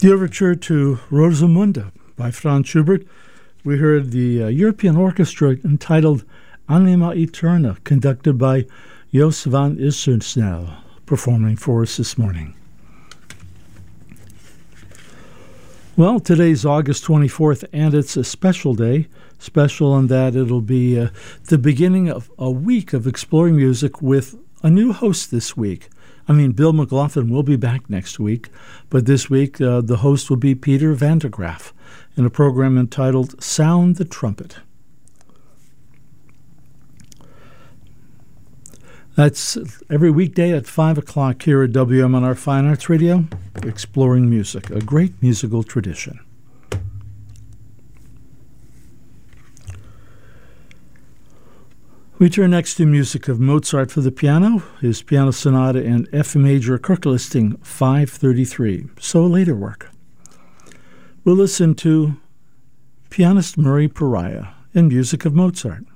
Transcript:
The overture to Rosamunde by Franz Schubert. We heard the European Orchestra entitled Anima Eterna, conducted by Jos van Issersnel, performing for us this morning. Well, today's August 24th, and it's a special day. Special in that it'll be the beginning of a week of exploring music with a new host this week. Bill McLaughlin will be back next week, but this week the host will be Peter van der Graaf in a program entitled Sound the Trumpet. That's every weekday at 5 o'clock here at WMNR Fine Arts Radio, exploring music, a great musical tradition. We turn next to music of Mozart for the piano, his piano sonata in F major Kirklisting 533, so later work. We'll listen to pianist Murray Pariah in music of Mozart.